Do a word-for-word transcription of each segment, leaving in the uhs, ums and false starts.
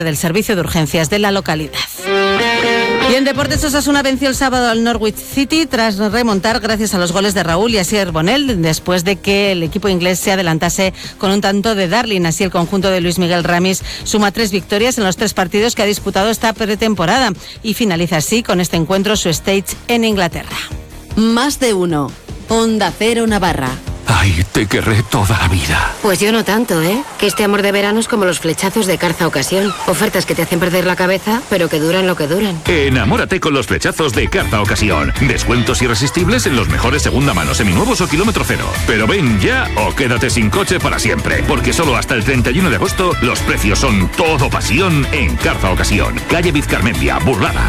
del servicio de urgencias de la localidad. Y en deportes, Osasuna venció el sábado al Norwich City tras remontar gracias a los goles de Raúl y Asier Bonel, después de que el equipo inglés se adelantase con un tanto de Darling. Así el conjunto de Luis Miguel Ramis suma tres victorias en los tres partidos que ha disputado esta pretemporada y finaliza así con este encuentro su stage en Inglaterra. Más de uno. Onda Cero Navarra. Ay, te querré toda la vida. Pues yo no tanto, ¿eh? Que este amor de verano es como los flechazos de Carza Ocasión. Ofertas que te hacen perder la cabeza, pero que duran lo que duran. Enamórate con los flechazos de Carza Ocasión. Descuentos irresistibles en los mejores segunda mano, seminuevos o kilómetro cero. Pero ven ya o quédate sin coche para siempre. Porque solo hasta el treinta y uno de agosto los precios son todo pasión en Carza Ocasión. Calle Vizcarmendia, Burlada.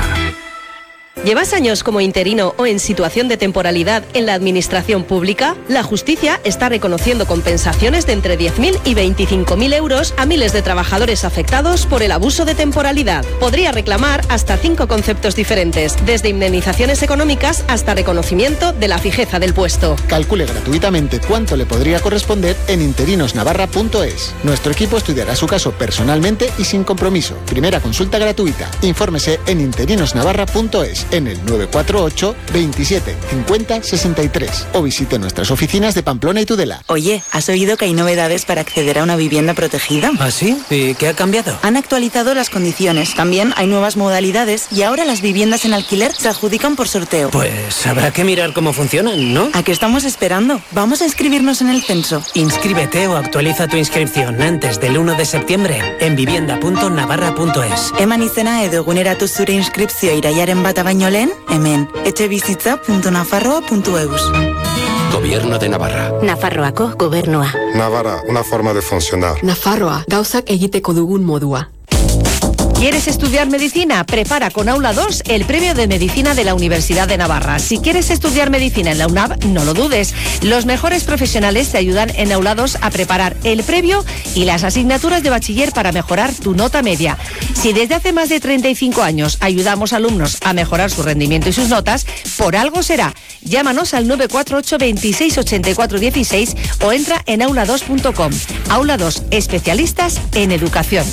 ¿Llevas años como interino o en situación de temporalidad en la administración pública? La justicia está reconociendo compensaciones de entre diez mil y veinticinco mil euros a miles de trabajadores afectados por el abuso de temporalidad. Podría reclamar hasta cinco conceptos diferentes, desde indemnizaciones económicas hasta reconocimiento de la fijeza del puesto. Calcule gratuitamente cuánto le podría corresponder en interinos navarra punto es. Nuestro equipo estudiará su caso personalmente y sin compromiso. Primera consulta gratuita. Infórmese en interinos navarra punto es. En el nueve cuatro ocho, veintisiete, cincuenta, sesenta y tres o visite nuestras oficinas de Pamplona y Tudela. Oye, ¿has oído que hay novedades para acceder a una vivienda protegida? ¿Ah, sí? ¿Y qué ha cambiado? Han actualizado las condiciones, también hay nuevas modalidades y ahora las viviendas en alquiler se adjudican por sorteo. Pues habrá que mirar cómo funcionan, ¿no? ¿A qué estamos esperando? Vamos a inscribirnos en el censo. Inscríbete o actualiza tu inscripción antes del uno de septiembre en vivienda punto navarra punto es. Eman izena edo eguneratu zure inskripzioa iraiaren bata baino lehen, hemen etxebizitza punto nafarroa punto eus. Gobierno de Navarra. Nafarroako gobernua. Navarra, una forma de funcionar. Nafarroa, gauzak egiteko dugun modua. ¿Quieres estudiar medicina? Prepara con Aula dos el premio de medicina de la Universidad de Navarra. Si quieres estudiar medicina en la U N A V, no lo dudes. Los mejores profesionales te ayudan en Aula dos a preparar el previo y las asignaturas de bachiller para mejorar tu nota media. Si desde hace más de treinta y cinco años ayudamos a alumnos a mejorar su rendimiento y sus notas, por algo será. Llámanos al nueve cuatro ocho, veintiséis, ochenta y cuatro dieciséis o entra en aula dos punto com. Aula dos, especialistas en educación.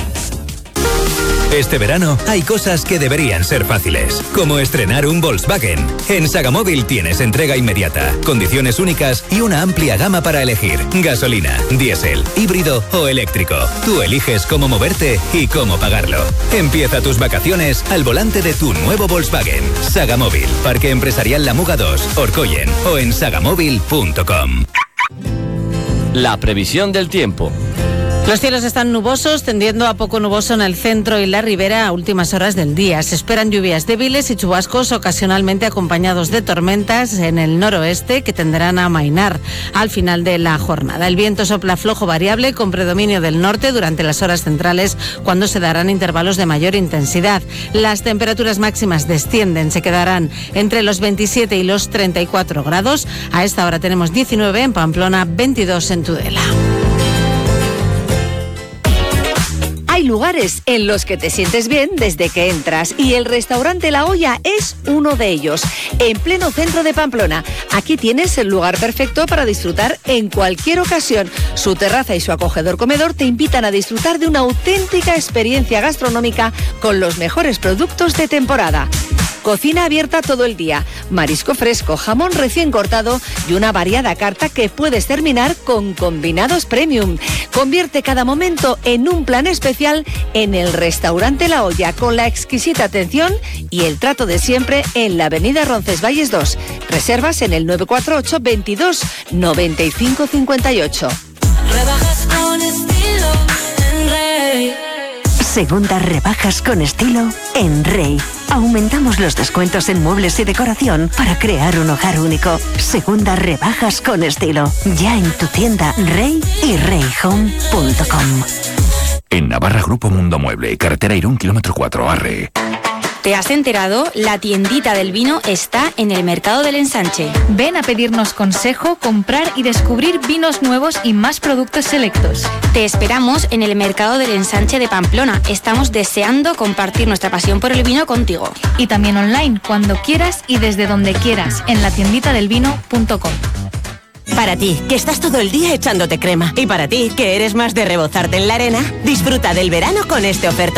Este verano hay cosas que deberían ser fáciles, como estrenar un Volkswagen. En Sagamóvil tienes entrega inmediata, condiciones únicas y una amplia gama para elegir. Gasolina, diésel, híbrido o eléctrico. Tú eliges cómo moverte y cómo pagarlo. Empieza tus vacaciones al volante de tu nuevo Volkswagen. Sagamóvil, Parque Empresarial La Muga dos, Orcoyen o en sagamóvil punto com. La previsión del tiempo. Los cielos están nubosos, tendiendo a poco nuboso en el centro y la ribera a últimas horas del día. Se esperan lluvias débiles y chubascos ocasionalmente acompañados de tormentas en el noroeste que tenderán a amainar al final de la jornada. El viento sopla flojo variable con predominio del norte durante las horas centrales, cuando se darán intervalos de mayor intensidad. Las temperaturas máximas descienden, se quedarán entre los veintisiete y los treinta y cuatro grados. A esta hora tenemos diecinueve en Pamplona, veintidós en Tudela. Hay lugares en los que te sientes bien desde que entras y el restaurante La Olla es uno de ellos, en pleno centro de Pamplona. Aquí tienes el lugar perfecto para disfrutar en cualquier ocasión. Su terraza y su acogedor comedor te invitan a disfrutar de una auténtica experiencia gastronómica con los mejores productos de temporada. Cocina abierta todo el día, marisco fresco, jamón recién cortado y una variada carta que puedes terminar con combinados premium. Convierte cada momento en un plan especial en el restaurante La Olla, con la exquisita atención y el trato de siempre en la avenida Roncesvalles dos. Reservas en el nueve cuatro ocho, veintidós, noventa y cinco cincuenta y ocho. Rebajas con estilo en Rey. Segundas rebajas con estilo en Rey. Aumentamos los descuentos en muebles y decoración para crear un hogar único. Segundas rebajas con estilo. Ya en tu tienda Rey y rey home punto com. En Navarra, Grupo Mundo Mueble, carretera Irún, kilómetro cuatro, Arre. ¿Te has enterado? La tiendita del vino está en el Mercado del Ensanche. Ven a pedirnos consejo, comprar y descubrir vinos nuevos y más productos selectos. Te esperamos en el Mercado del Ensanche de Pamplona. Estamos deseando compartir nuestra pasión por el vino contigo. Y también online, cuando quieras y desde donde quieras, en la tiendita del vino punto com. Para ti, que estás todo el día echándote crema. Y para ti, que eres más de rebozarte en la arena, disfruta del verano con este ofertón.